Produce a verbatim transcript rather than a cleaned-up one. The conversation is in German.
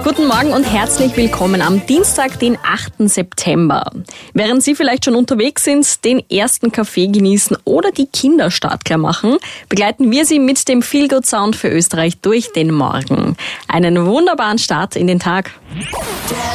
Guten Morgen und herzlich willkommen am Dienstag, den achten September. Während Sie vielleicht schon unterwegs sind, den ersten Kaffee genießen oder die Kinder startklar machen, begleiten wir Sie mit dem Feel-Good-Sound für Österreich durch den Morgen. Einen wunderbaren Start in den Tag.